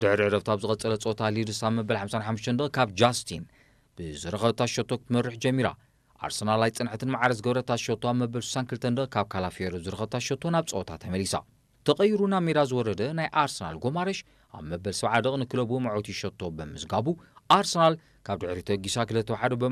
ድሕሪ ዕረፍቲ ኣብ ዝቐጸለ ፆታ ሊድስ ኣብ መበል 55 ደቂቃ ካብ ጃስቲን ብዝረኸበታ ሸቶ ክትመርሕ ጀሚራ ኣርሰናል ኣይጽንዕትን ማዕረ ዝገበረታ ሸቶ ኣብ መበል 62 ደቂቃ ካብ ካላፊዮሪ ዝረኸበታ ሸቶ ናብ ፆታ ተመሊሳ ተቐይሩ ናብ ሜዳ ዝወረደ ናይ ኣርሰናል ጎማሬሽ ኣብ መበል 70 ደቂቃ ንክለቡ መዓወቲ ሸቶ ብምዝጋቡ ኣርሰናል ካብ ድሕሪ ተጊሳ 2-1